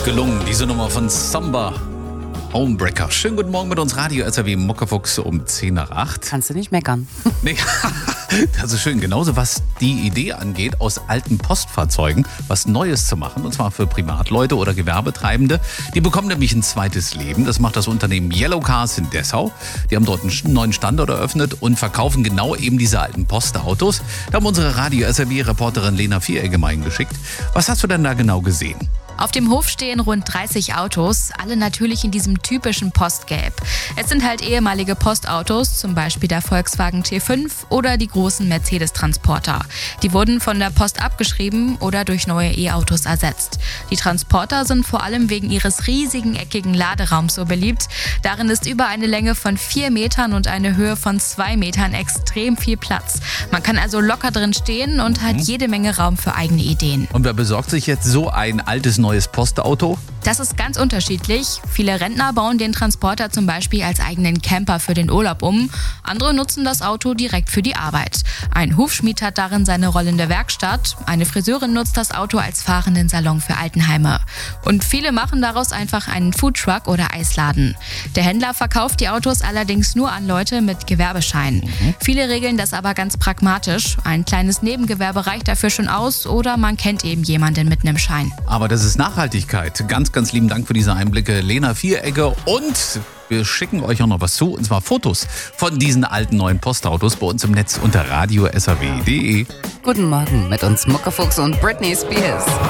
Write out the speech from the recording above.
Gelungen, diese Nummer von Samba. Homebreaker. Schönen guten Morgen mit uns, Radio SAW Muckefuchs um 10 nach 8. Kannst du nicht meckern. Nee, das ist schön. Genauso was die Idee angeht, aus alten Postfahrzeugen was Neues zu machen. Und zwar für Privatleute oder Gewerbetreibende. Die bekommen nämlich ein zweites Leben. Das macht das Unternehmen Yellow Cars in Dessau. Die haben dort einen neuen Standort eröffnet und verkaufen genau eben diese alten Postautos. Da haben unsere Radio SAW-Reporterin Lena Vieregge mal hingeschickt. Was hast du denn da genau gesehen? Auf dem Hof stehen rund 30 Autos, alle natürlich in diesem typischen Postgelb. Es sind halt ehemalige Postautos, zum Beispiel der Volkswagen T5 oder die großen Mercedes-Transporter. Die wurden von der Post abgeschrieben oder durch neue E-Autos ersetzt. Die Transporter sind vor allem wegen ihres riesigen eckigen Laderaums so beliebt. Darin ist über eine Länge von 4 Metern und eine Höhe von 2 Metern extrem viel Platz. Man kann also locker drin stehen und hat jede Menge Raum für eigene Ideen. Und wer besorgt sich jetzt so ein altes neues Postauto? Das ist ganz unterschiedlich. Viele Rentner bauen den Transporter zum Beispiel als eigenen Camper für den Urlaub um. Andere nutzen das Auto direkt für die Arbeit. Ein Hufschmied hat darin seine rollende Werkstatt. Eine Friseurin nutzt das Auto als fahrenden Salon für Altenheime. Und viele machen daraus einfach einen Foodtruck oder Eisladen. Der Händler verkauft die Autos allerdings nur an Leute mit Gewerbeschein. Viele regeln das aber ganz pragmatisch. Ein kleines Nebengewerbe reicht dafür schon aus oder man kennt eben jemanden mit einem Schein. Aber das ist Nachhaltigkeit. Ganz lieben Dank für diese Einblicke, Lena Vieregge. Und wir schicken euch auch noch was zu, und zwar Fotos von diesen alten neuen Postautos bei uns im Netz unter radiosaw.de. Guten Morgen mit uns Muckefuchs und Britney Spears.